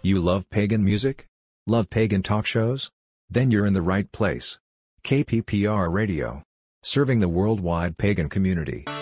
You love pagan music? Love pagan talk shows? Then you're in the right place. KPPR Radio. Serving the worldwide pagan community.